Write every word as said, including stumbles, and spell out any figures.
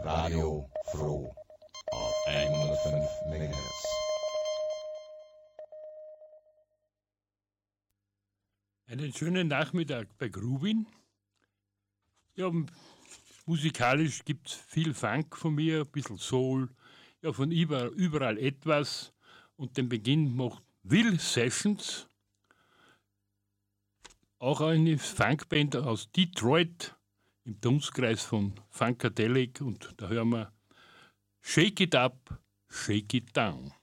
Radio Froh auf hundertfünf Megahertz. Einen schönen Nachmittag bei Grubin. Ja, musikalisch gibt es viel Funk von mir, ein bisschen Soul, ja, von überall, überall etwas. Und den Beginn macht Will Sessions, auch eine Funkband aus Detroit im Dunstkreis von Funkadelic. Und da hören wir Shake It Up, Shake It Down.